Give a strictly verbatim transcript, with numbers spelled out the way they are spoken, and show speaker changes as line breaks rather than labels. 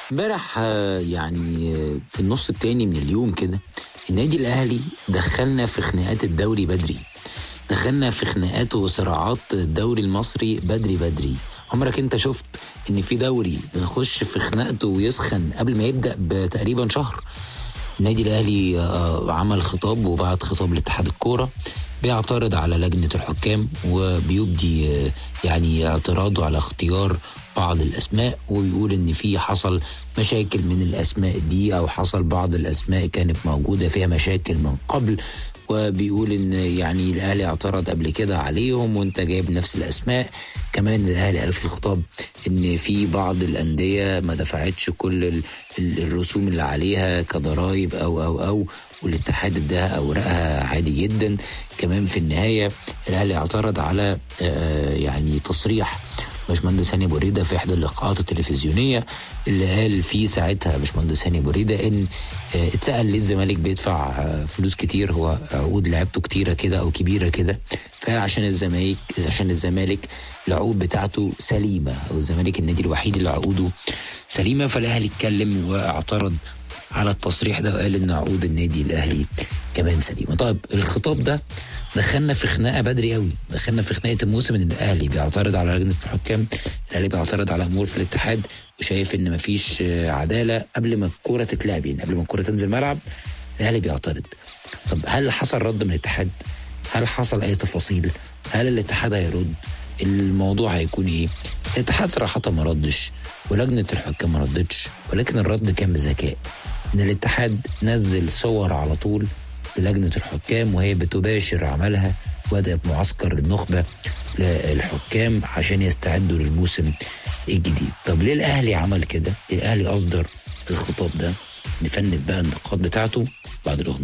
امبارح آه، يعني آه، في النص التاني من اليوم كده النادي الاهلي دخلنا في خناقات الدوري بدري. دخلنا في خناقات وصراعات الدوري المصري بدري بدري. عمرك انت شفت ان في دوري بنخش في خناقته ويسخن قبل ما يبدأ بتقريبا شهر؟ النادي الاهلي آه، عمل خطاب وبعت خطاب لاتحاد الكوره بيعترض على لجنه الحكام وبيبدي آه، يعني اعتراضه على اختيار بعض الاسماء، وبيقول ان في حصل مشاكل من الاسماء دي او حصل بعض الاسماء كانت موجوده فيها مشاكل من قبل، وبيقول ان يعني الاهلي اعترض قبل كده عليهم وانت جايب نفس الاسماء. كمان الاهلي قال في الخطاب ان في بعض الانديه ما دفعتش كل ال- ال- الرسوم اللي عليها كضرائب او او او والاتحاد اداها اوراقها عادي جدا. كمان في النهايه الاهلي اعترض على آه، يعني تصريح باشمهندس هاني بوريده في احدى اللقاءات التلفزيونيه اللي قال فيه ساعتها باشمهندس هاني بوريده ان آه، اتسال ليه الزمالك بيدفع آه، فلوس كتير، هو عقود لعبته كتيره كده او كبيره كده؟ فعشان الزمالك عشان الزمالك العقود بتاعته سليمه، او الزمالك النادي الوحيد اللي عقوده سليمه. فالاهلي اتكلم واعترض على التصريح ده وقال ان عقود النادي الاهلي كمان سليمه. طيب الخطاب ده دخلنا في خناقه بدري قوي، دخلنا في خناقه الموسم ان الاهلي بيعترض على لجنه الحكام، الاهلي بيعترض على امور في الاتحاد وشايف ان مفيش آه، عداله قبل ما الكوره تتلعب، يعني قبل ما الكوره تنزل ملعب الاهلي بيعترض. طب هل حصل رد من الاتحاد؟ هل حصل اي تفاصيل؟ هل الاتحاد هيرد؟ الموضوع هيكون ايه؟ الاتحاد صراحه ما ردش ولجنه الحكام ما ردتش، ولكن الرد كان بذكاء. ان الاتحاد نزل صور على طول للجنه الحكام وهي بتباشر عملها، وبدأت معسكر النخبه للحكام عشان يستعدوا للموسم الجديد. طب ليه الاهلي عمل كده؟ ليه الاهلي اصدر الخطاب ده؟ نفند بقى النقاط بتاعته بعد الاغنيه.